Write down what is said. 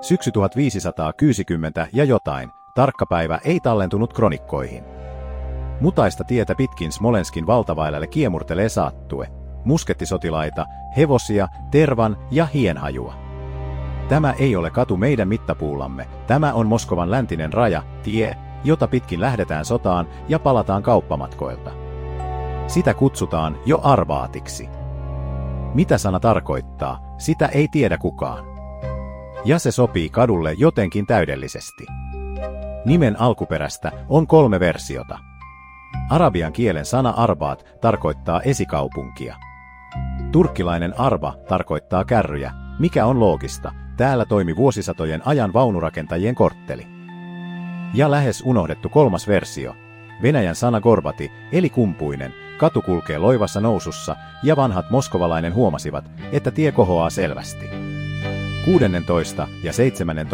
Syksy 1560 ja jotain, tarkka päivä ei tallentunut kronikkoihin. Mutaista tietä pitkin Smolenskin valtaväylälle kiemurtelee saattue, muskettisotilaita, hevosia, tervan ja hienhajua. Tämä ei ole katu meidän mittapuullamme, tämä on Moskovan läntinen raja, tie, jota pitkin lähdetään sotaan ja palataan kauppamatkoilta. Sitä kutsutaan jo Arbaatiksi. Mitä sana tarkoittaa, sitä ei tiedä kukaan. Ja se sopii kadulle jotenkin täydellisesti. Nimen alkuperästä on 3 versiota. Arabian kielen sana Arbaat tarkoittaa esikaupunkia. Turkkilainen arba tarkoittaa kärryjä, mikä on loogista, täällä toimi vuosisatojen ajan vaunurakentajien kortteli. Ja lähes unohdettu 3. versio. Venäjän sana Gorbati, eli kumpuinen, katu kulkee loivassa nousussa, ja vanhat moskovalainen huomasivat, että tie kohoaa selvästi. 16. ja 17.